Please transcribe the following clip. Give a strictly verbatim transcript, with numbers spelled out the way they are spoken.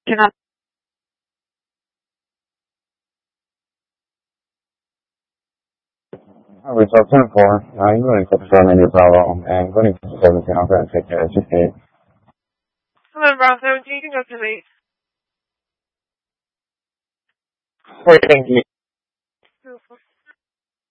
Can I? Hi, we talked ten four. Uh, you really focus on any Bravo and going to seventeen. I'll go and take care of it. Hello, Bravo seventeen. You can go to me. Wait, thank you.